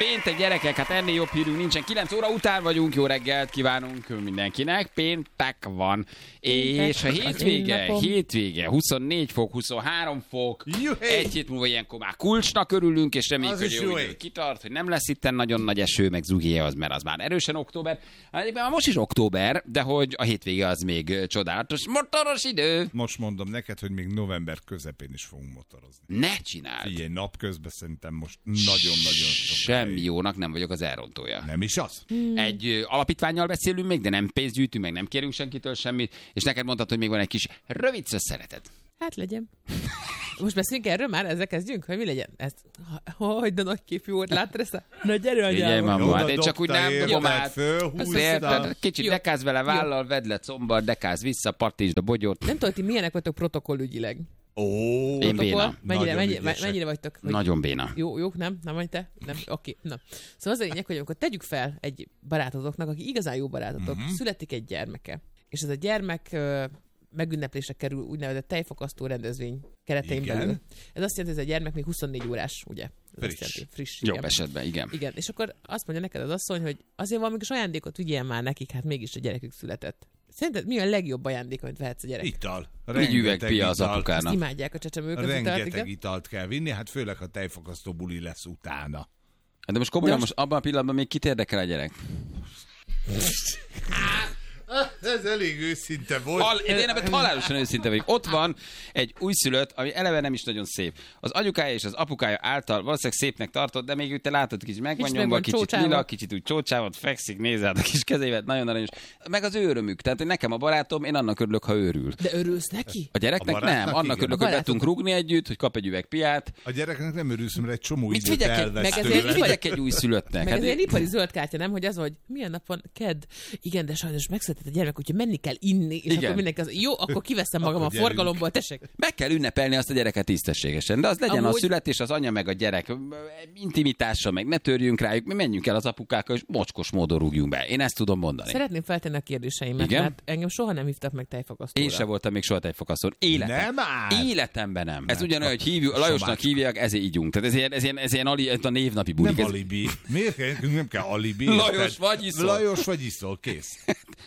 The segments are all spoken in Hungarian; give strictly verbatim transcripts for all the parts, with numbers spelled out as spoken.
Péntek gyerekek, hát ennél jobb hírünk nincsen. kilenc óra után vagyunk, jó reggelt kívánunk mindenkinek. Péntek van. Péntek, és a hétvége, hétvége, huszonnégy fok, huszonhárom fok. Juhé. Egy hét múlva ilyenkor már kulcsnak örülünk, és reméljük, hogy jó idő kitart, hogy nem lesz itt nagyon nagy eső, meg zuhé az, mert az már erősen október. Hát már most is október, de hogy a hétvége az még csodálatos, motoros idő. Most mondom neked, hogy még november közepén is fogunk motorozni. Ne csináld. Figyelj, napközben szerintem most nagyon-nagyon sok. Semmi jónak nem vagyok az elrontója. Nem is az? Hmm. Egy ö, alapítvánnyal beszélünk még, de nem pénzt gyűjtünk, meg nem kérünk senkitől semmit, és neked mondtad, hogy még van egy kis rövid szösszeneted. Hát legyen. Most beszéljünk erről már, ezzel kezdjünk, hogy mi legyen? Ez, hogy de nagy képű volt, láttad ezt a nagy erőanyámat? Hát én csak úgy nem dobom át. Kicsit dekáz vele vállal, vedd le combal, dekáz vissza, pattítsd a bogyót. Nem tudod, ti milyenek vagytok protokollügyileg? Ó, én béna. Mennyire, mennyire, mennyire vagytok? Hogy nagyon béna. Jó, jók, nem? Nem vagy te? Nem? Oké, na. Szóval az a lényeg, hogy amikor tegyük fel egy barátotoknak, aki igazán jó barátotok, uh-huh. születik egy gyermeke, és ez a gyermek uh, megünneplésre kerül úgynevezett tejfakasztó rendezvény keretein igen. belül. Ez azt jelenti, hogy ez a gyermek még huszonnégy órás, ugye? Ez friss. jelenti, friss. Jobb igen. esetben, igen. Igen, és akkor azt mondja neked az asszony, hogy azért valami kis ajándékot vigyél már nekik, hát mégis a gyerekük született. Szerinted mi a legjobb ajándék, amit vehetsz a gyerek? Ital. Egy üvegpia az apukának. Azt imádják a csecsemők az italt, rengeteg igen? italt kell vinni, hát főleg ha tejfakasztó buli lesz utána. De most komolyan, de most... most abban a pillanatban még kit érdekel a gyerek? Ez elég őszinte volt. Hal, én ebben halálosan őszinte vagyok. Ott van egy újszülött, ami eleve nem is nagyon szép. Az anyukája és az apukája által valószínűleg szépnek tartott, de még te látod, kicsit meg van nyomva, kicsit lila, kicsit úgy csócsával, fekszik, nézze át a kis kezével, nagyon aranyos. Meg az ő örömük. Tehát nekem a barátom, én annak örülök, ha őrül. De örülsz neki? A gyereknek a nem. Annak örülök, hogy be tudunk rúgni együtt, hogy kap egy üveg piát. A gyereknek nem örülsz, mert egy csomó Mit időt elvesz tőle. Mit vigyek egy újszülöttnek? Meg ez egy ipari zöld kártya, nem? Hogy az, hogy milyen nap van, kedd. Igen, de sajnos megszületett a gyermek, úgyhogy menni kell inni, és igen. akkor mindenki az, jó, akkor kiveszem magam akkor a forgalomból, tessék. Meg kell ünnepelni azt a gyereket tisztességesen, de az legyen amúgy... a születés, az anya meg a gyerek intimitása, meg ne törjünk rájuk, mi menjünk el az apukákkal, és mocskos módon rúgjunk be. Én ezt tudom mondani. Szeretném feltenni a kérdéseimet, igen? Mert engem soha nem hívtak meg tejfakasztóra. Én sem voltam még soha tejfakasztón. Életem. Nem áll. Életemben nem. Ez ugyanolyan, hogy hívjuk, Lajosnak hívják, ezért ígyunk. Tehát ez ilyen, ez ilyen, ez ilyen ali, a névnapi bulik. Nem alibi. Miért kell, nem kell alibi? Lajos vagy iszol. Lajos vagy iszol, kész.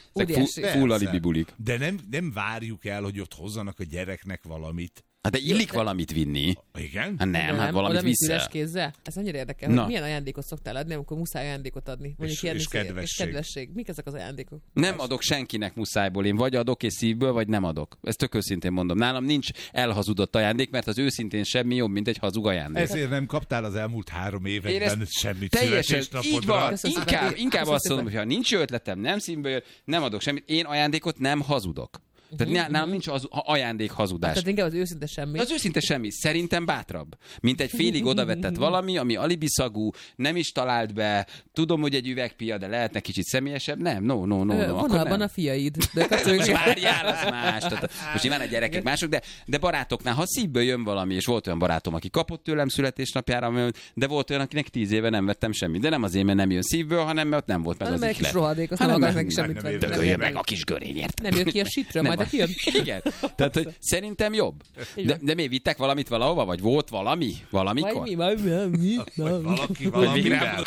Full alibi bulik. De nem, nem várjuk el, hogy ott hozzanak a gyereknek valamit. Hát de illik valamit vinni. Igen? Hát nem, nem, hát valamit vissza. Kézzel? Ez annyira érdekel, hogy milyen ajándékot szoktál adni, amikor muszáj ajándékot adni. És, ilyen és, kedvesség. és kedvesség. Mik ezek az ajándékok? Nem adok senkinek muszájból. Én vagy adok és szívből, vagy nem adok. Ezt tök őszintén mondom. Nálam nincs elhazudott ajándék, mert az őszintén semmi jobb, mint egy hazug ajándék. Ezért nem kaptál az elmúlt három években semmit teljesen így van. Köszönöm Inkább, szépen. inkább azt mondom, hogy ha nincs ötletem, nem szívből jön, nem adok semmit. Én ajándékot nem hazudok. Tehát uh-huh. nálam nincs az ajándék hazudás. Tehát inkább az őszinte semmi. Az őszinte semmi. Szerintem bátrabb. Mint egy félig odavetett valami, ami alibiszagú, nem is talált be, tudom, hogy egy üvegpia, de lehetne kicsit személyesebb. Nem, no, no, no. no vonalban a fiaid. De most várjál, az más. Tehát, most nyilván a gyerekek mások, de, de barátoknál, ha szívből jön valami, és volt olyan barátom, aki kapott tőlem születésnapjára, de volt olyan, akinek tíz éve nem vettem semmit. De nem azért, mert nem jön szívből, hanem mert nem volt meg az ihlet. Rohadék, azt nem meg semmit venni. Meg a kis görényért. Nem jött ki a sitről, majd a kijön. Igen. Tehát, hogy szerintem jobb. De, de miért vittek valamit valahova? Vagy volt valami? Valamikor? Vagy mi? Vagy mi? Vagy valaki valamivel?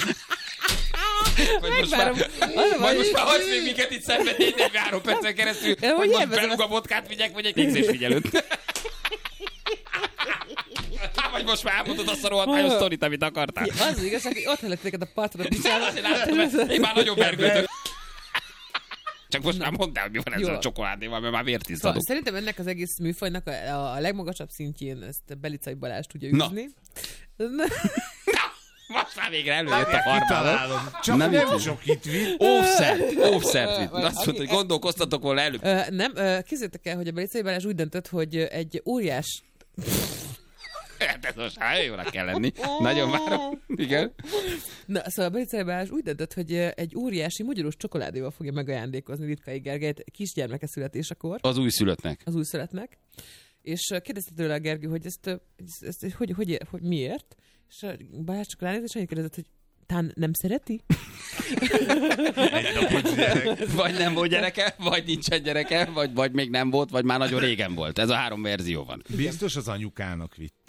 Vagy most már, vagy most már hagysz még minket itt szenvedni egy negyvenhárom percen keresztül, hogy most beluga vodkát vigyek, vagy egy végzésfigyelőt. Hát, vagy most már elmondod azt a rohadt hajós sztorit, amit akartál. Az igaz, hogy ott hagyott téged a partra. Én már nagyon vergődök. Csak most már mondtál, hogy mi van ezzel a csokoládéval, mert már vértiszt adok. Szerintem ennek az egész műfajnak a, a legmagasabb szintjén ezt Belicai Balázs tudja űzni. Na. Most már végre előjött a farmával. Csak nem, nem sok itt vitt. Óvszert, óvszert vitt. Azt mondta, hogy gondolkoztatok volna előbb. Uh, nem, uh, képzeljétek el, hogy a Belicai Balázs úgy döntött, hogy egy óriás... Ez most már jónak kell lenni. Nagyon várom. Igen. Na, szóval a Belicai Balázs úgy döntött, hogy egy óriási magyaros csokoládéval fogja megajándékozni Ritkai Gergelyt kisgyermeke születésekor. Az újszülöttnek. Az újszülöttnek. És kérdezte tőle a Gergő, hogy ezt, ezt, ezt, ezt hogy, hogy, hogy miért? És a Balázs csak ránézett, és annyit kérdezett, hogy tán nem szereti? Egy napos gyerek. Vagy nem volt gyereke, vagy nincsen gyereke, vagy, vagy még nem volt, vagy már nagyon régen volt. Ez a három verzió van. Biztos az anyukának vitte.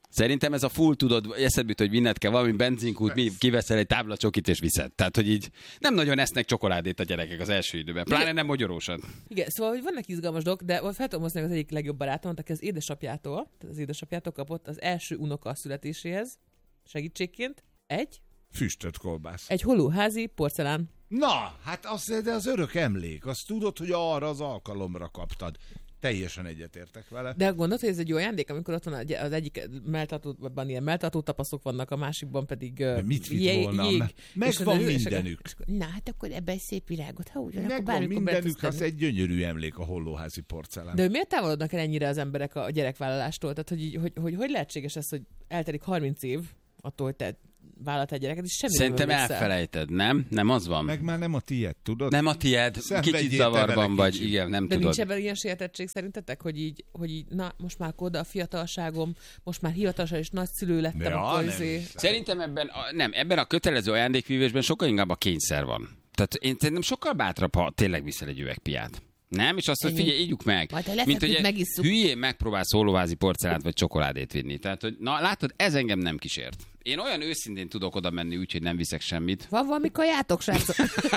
Szerintem ez a full, tudod, eszedbe jut, hogy vinned kell valami benzinkút, mi kiveszel egy tábla csokit és viszed. Tehát, hogy így nem nagyon esznek csokoládét a gyerekek az első időben. Pláne nem magyarósan. Igen, szóval, hogy vannak izgalmas dolgok, de fel tudom hozni az egyik legjobb barátom, aki az édesapjától, tehát az édesapjától kapott az első unoka születéséhez segítségként egy Füstöt kolbász. egy holóházi porcelán. Na, hát az, de az örök emlék. Azt tudod, hogy arra az alkalomra kaptad. Teljesen egyetértek vele. De gondolod, hogy ez egy olyan ajándék, amikor ott van az egyik melltartóban ilyen melltartó tapaszok vannak, a másikban pedig de mit vitt jég, volna? jég, Megvan mindenük. És akkor, na hát akkor ebbe egy szép virágot, ha úgy van, akkor Megvan bármikor mindenük, az egy gyönyörű emlék a hollóházi porcelán. De hogy miért távolodnak el ennyire az emberek a gyerekvállalástól? Tehát, hogy hogy, hogy, hogy lehetséges ez, hogy eltelik harminc év attól, hogy te vállalt egy gyereket, és semmi Szerintem nem emlékszel. elfelejted, nem? Nem az van? Meg már nem a tiéd, tudod? Nem a tiéd, kicsit zavarban vagy, kicsit. igen, nem De tudod. nincs ebben ilyen sietettség szerintetek, hogy így, hogy így, na, most már oda a fiatalságom, most már hivatalosan és nagyszülő lettem, Ja, akkor nem izé... hiszem. Szerintem ebben a, nem, ebben a kötelező ajándékvívésben sokkal inkább a kényszer van. Tehát én szerintem sokkal bátrabb, ha tényleg viszel egy üvegpiát. Nem? És azt, hogy Ennyi. figyelj, ígyuk meg. Majd ha Mint lefeküdt, hogy megisszuk. hülyén megpróbálsz hólóházi porcelánt vagy csokoládét vinni. Tehát, hogy na látod, ez engem nem kísért. Én olyan őszintén tudok oda menni úgy, hogy nem viszek semmit. Van valami kajátok, srácok?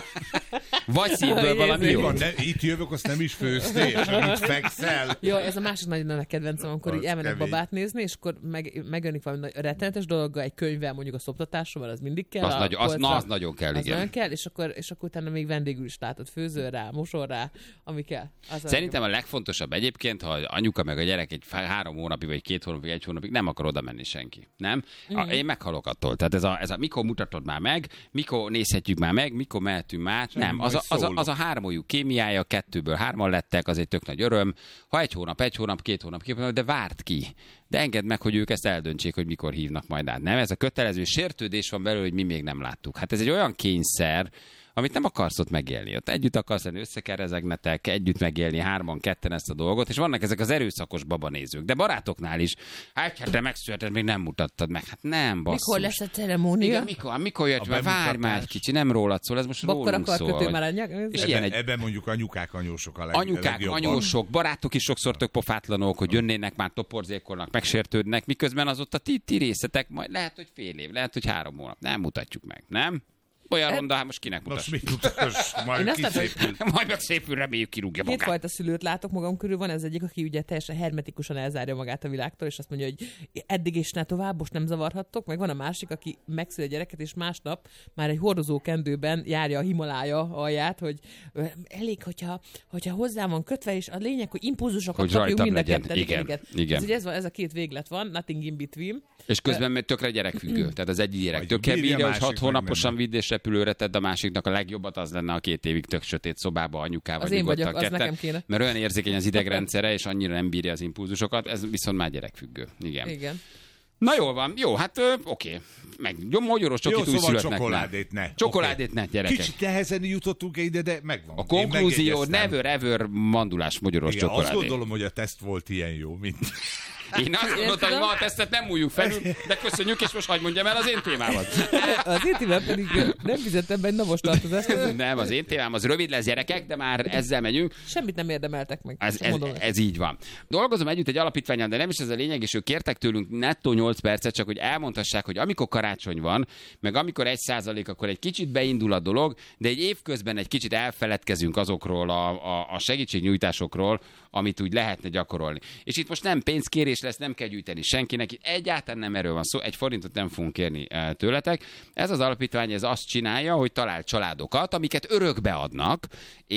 Vagy szívből valami Mi jó. van, ne, itt jövök, azt nem is főztél, és amit fekszel. Jó, ez a másik nagyon nagy kedvencem, amikor Az így elmennek kemény. babát nézni, és akkor meg, megjönnik valami nagy- rettenetes dologgal, egy könyvvel mondjuk a szoptatásról, az mindig kell. Az, a nagy, az, polcra. na, az nagyon kell, Az igen. nagyon kell, és akkor, és akkor utána még vendégül is látod, főzöl rá, mosol rá, ami kell. Az a Szerintem a legfontosabb egyébként, ha anyuka meg a gyerek egy fá- három hónapig, vagy két hónapig, egy hónapig nem akar oda menni senki. Nem? A, én meghalok attól. Tehát ez a, ez a mikor mutatod már meg, mikor nézhetjük már meg, mikor mehetünk már. Semmi, Nem, az a, majd az, a, szólok. az a háromójuk kémiája, kettőből hárman lettek, az egy tök nagy öröm. Ha egy hónap, egy hónap, két hónap, két hónap, de várt ki. De engedd meg, hogy ők ezt eldöntsék, hogy mikor hívnak majd át. Nem, ez a kötelező sértődés van belőle, hogy mi még nem láttuk. Hát ez egy olyan kényszer, amit nem akarsz ott megélni. Ott együtt akarsz lenni, össze kell rezegnetek, együtt megélni hárman, ketten ezt a dolgot, és vannak ezek az erőszakos babanézők. De barátoknál is, hát hát te megszületed, még nem mutattad meg. Hát nem, basszus. Mikor lesz a ceremónia? Igen, mikor, mikor jött, A már várj már egy bemutatás. kicsi, nem rólad szól, ez most Bakkor rólunk akar kötő szól. már anyag? És Ebben, ilyen egy ebben mondjuk anyukák, anyósok a leg, anyukák, legjobban. anyósok, barátok is sokszor tök pofátlanok, hogy jönnének már toporzékolnak, megsértődnek, miközben az ott a ti, ti részetek, majd lehet, hogy fél év, lehet, hogy három hónap. Nem mutatjuk meg, nem? Olyan ronda, hát most kinek Most mutass? mit mutass? Én Majd azt látom, hogy kiszépül. Majd meg szépül reméljük kirúgja magát. kétfajta szülőt látok magam körül, van ez egyik, aki ugye teljesen hermetikusan elzárja magát a világtól, és azt mondja, hogy eddig és ne tovább, most nem zavarhattok, meg van a másik, aki megszül a gyereket, és másnap már egy hordozó kendőben járja a Himalája alját, hogy ö, elég, hogyha, hogyha hozzá van kötve, és a lényeg, hogy impulzusokat Hogy kapjunk rajtam mind a legyen. ketten. Igen, igen. Ez, ugye ez, van, ez a két véglet van, nothing in between. És közben meg tökre gyerekfüggő. Tehát az egyik gyerek Vagy tökre bírja, bírja, hogy másik hat meg hónaposan nem. vidd és repülőre tedd, a másiknak a legjobbat az lenne a két évig tök sötét szobába anyukával. Az én nyugodtan vagyok, az ketten, nekem kéne. Mert olyan érzékeny az idegrendszere, és annyira nem bírja az impulzusokat, ez viszont már gyerekfüggő. Igen. Igen. Na jól van, jó, hát ö, oké. Meg jó, magyaros Jó, csokit úgy szóval születnek csokoládét már. ne. Csokoládét Oké. ne, gyerekek. Kicsit nehezen jutottunk ide, de megvan. A Én konklúzió, megjegyeztem. never ever mandulás magyaros Igen, azt csokoládé. gondolom, hogy a teszt volt ilyen jó, mint... Én azt gondoltam, hogy ma a tesztet nem múljuk felül, de köszönjük, és most hagyd mondjam el az én témámat. Az én témám pedig nem fizettem be egy napos tartozást, Nem, az én témám az rövid lesz, gyerekek, de már ezzel megyünk. semmit nem érdemeltek meg. Ez, Csak ez, mondom. ez így van. Dolgozom együtt egy alapítványon, de nem is ez a lényeg, és ők kértek tőlünk nettó nyolc percet, csak hogy elmondhassák, hogy amikor karácsony van, meg amikor egy százalék, akkor egy kicsit beindul a dolog, de egy évközben egy kicsit elfeledkezünk azokról a, a, a segítségnyújtásokról, amit úgy lehetne gyakorolni. És itt most nem pénzkérés lesz, nem kell gyűjteni senkinek, itt egyáltalán nem erről van szó, egy forintot nem fogunk kérni e, tőletek. Ez az alapítvány ez azt csinálja, hogy talál családokat, amiket örökbe adnak,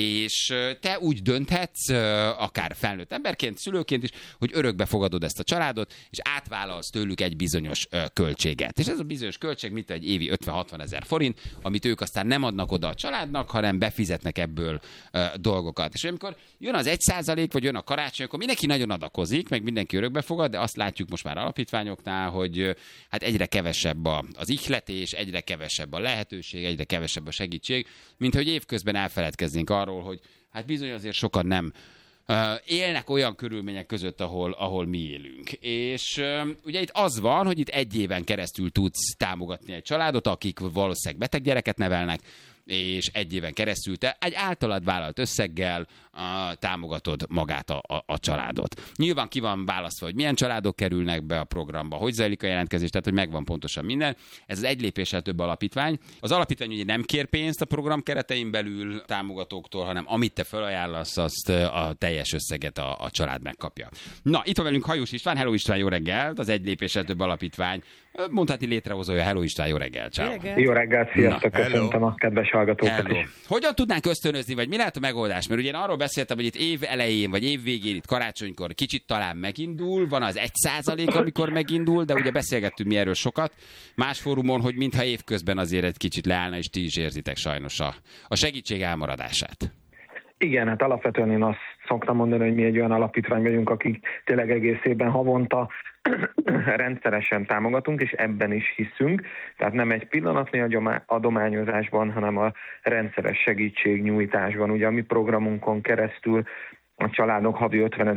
és e, te úgy dönthetsz, e, akár felnőtt emberként, szülőként is, hogy örökbe fogadod ezt a családot, és átvállalsz tőlük egy bizonyos e, költséget. És ez a bizonyos költség, mint egy évi ötven-hatvan ezer forint, amit ők aztán nem adnak oda a családnak, hanem befizetnek ebből e, dolgokat. És amikor jön az egy százalék, vagy jön a karácsony, akkor mindenki nagyon adakozik, meg mindenki örökbe fogad, de azt látjuk most már alapítványoknál, hogy hát egyre kevesebb a, az ihletés, egyre kevesebb a lehetőség, egyre kevesebb a segítség, mint hogy évközben elfeledkeznénk arról, hogy hát bizony azért sokan nem uh, élnek olyan körülmények között, ahol, ahol mi élünk. És uh, ugye itt az van, hogy itt egy éven keresztül tudsz támogatni egy családot, akik valószínűleg beteg gyereket nevelnek, és egy éven keresztül te egy általad vállalt összeggel uh, támogatod magát a, a, a családot. Nyilván ki van választva, hogy milyen családok kerülnek be a programba, hogy zajlik a jelentkezés, tehát hogy megvan pontosan minden. Ez az egy lépéssel több alapítvány. Az alapítvány ugye nem kér pénzt a program keretein belül támogatóktól, hanem amit te felajánlasz, azt a teljes összeget a, a család megkapja. Na, itt van velünk Hajós István. Hello István, jó reggelt! Az egy lépéssel több alapítvány mondhatni létrehozója. Hello István, jó reggelt! Ciao. Jó reggelt, sziasztok, Na, köszöntöm a kedves hallgatókat hello. is. Hogyan tudnánk ösztönözni, vagy mi lehet a megoldás? Mert ugye én arról beszéltem, hogy itt év elején, vagy év végén, itt karácsonykor kicsit talán megindul, van az egy százalék, amikor megindul, de ugye beszélgettünk mi erről sokat. Más fórumon, hogy mintha évközben azért egy kicsit leállna, és ti is érzitek sajnos a, a segítség elmaradását. Igen, hát alapvetően én azt szoktam mondani, hogy mi egy olyan alapítvány vagyunk, akik tényleg egész évben havonta rendszeresen támogatunk, és ebben is hiszünk. Tehát nem egy pillanatnyi adományozásban, hanem a rendszeres segítségnyújtásban. Ugye a mi programunkon keresztül a családok havi ötven